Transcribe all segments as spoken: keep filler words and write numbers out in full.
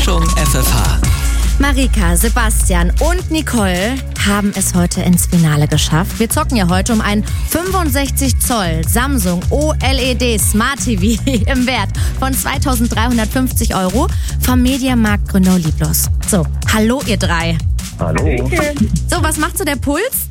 Überraschung F F H. Marika, Sebastian und Nicole haben es heute ins Finale geschafft. Wir zocken ja heute um ein fünfundsechzig Zoll Samsung O L E D Smart T V im Wert von zweitausenddreihundertfünfzig Euro vom Mediamarkt Grünau-Lieblos. So, hallo ihr drei. Hallo. So, was macht so der Puls?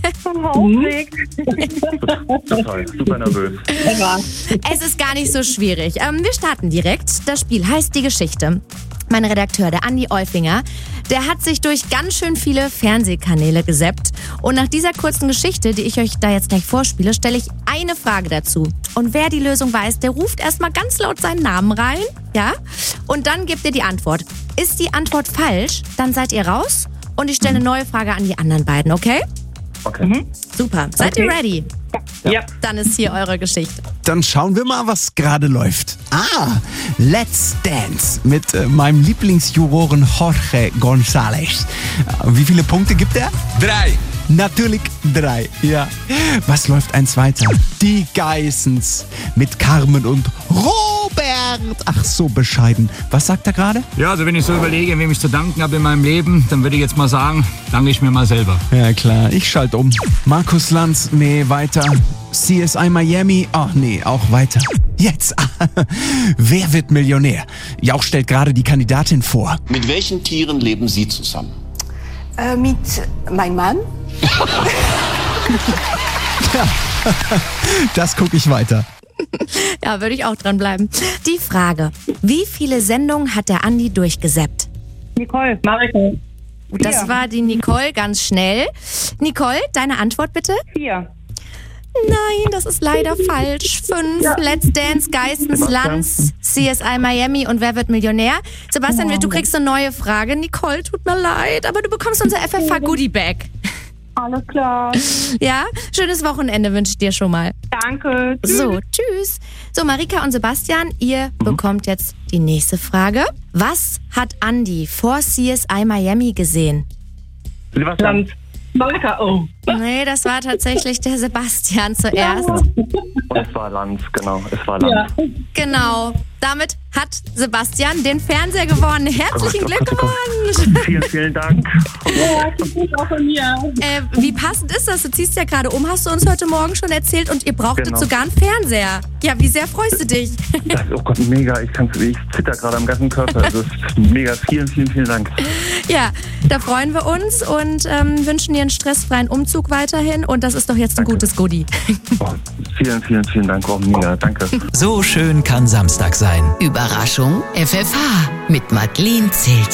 Total, super nervös. Es ist gar nicht so schwierig. Ähm, wir starten direkt. Das Spiel heißt Die Geschichte. Mein Redakteur, der Andi Euffinger, der hat sich durch ganz schön viele Fernsehkanäle gesäppt. Und nach dieser kurzen Geschichte, die ich euch da jetzt gleich vorspiele, stelle ich eine Frage dazu. Und wer die Lösung weiß, der ruft erstmal ganz laut seinen Namen rein. Ja? Und dann gebt ihr die Antwort. Ist die Antwort falsch, dann seid ihr raus. Und ich stelle eine neue Frage an die anderen beiden, okay? Okay. Mhm. Super. Seid Okay. ihr ready? Ja. Dann ist hier eure Geschichte. Dann schauen wir mal, was gerade läuft. Ah, Let's Dance mit äh, meinem Lieblingsjuroren Jorge González. Äh, wie viele Punkte gibt er? Drei. Natürlich drei, ja. Was läuft eins weiter? Die Geissens mit Carmen und Robert. Ach, so bescheiden. Was sagt er gerade? Ja, also wenn ich so überlege, wem ich zu danken habe in meinem Leben, dann würde ich jetzt mal sagen, danke ich mir mal selber. Ja, klar, ich schalte um. Markus Lanz, nee, weiter. C S I Miami, ach nee, auch weiter. Jetzt, wer wird Millionär? Jauch stellt gerade die Kandidatin vor. Mit welchen Tieren leben Sie zusammen? Äh, mit meinem Mann. Das gucke ich weiter. Ja, würde ich auch dranbleiben. Die Frage, wie viele Sendungen hat der Andi durchgesäppt? Nicole, Marika. Das Vier. war die Nicole ganz schnell. Nicole, deine Antwort bitte? Vier. Nein, das ist leider falsch. Fünf, Let's Dance, Geissens, Lanz, C S I Miami und Wer wird Millionär? Sebastian, du kriegst eine neue Frage. Nicole, tut mir leid, aber du bekommst unser F F H Goodie Bag. Alles klar. Ja, schönes Wochenende wünsche ich dir schon mal. Danke. Tschüss. So, tschüss. So, Marika und Sebastian, ihr bekommt jetzt die nächste Frage. Was hat Andi vor C S I Miami gesehen? Sebastian. Land. Marika, oh. Nee, das war tatsächlich der Sebastian zuerst. Und es war Lanz, genau. Es war Lanz. Ja. Genau. Damit hat Sebastian den Fernseher gewonnen. Herzlichen Oh Gott, oh Gott, oh Glückwunsch. Vielen, vielen Dank. Ja, das ist auch von mir. Äh, wie passend ist das? Du ziehst ja gerade um, hast du uns heute Morgen schon erzählt und ihr brauchtet Genau. sogar einen Fernseher. Ja, wie sehr freust du dich? Das, oh Gott, mega. Ich, kann's, ich zitter gerade am ganzen Körper. Das ist mega. Vielen, vielen, vielen Dank. Ja, da freuen wir uns und ähm, wünschen dir einen stressfreien Umzug weiterhin. Und das ist doch jetzt ein Danke. gutes Goodie. Oh, vielen, vielen, vielen Dank. Oh, mega. Danke. So schön kann Samstag sein. Überraschung F F H mit Madeleine Zelt.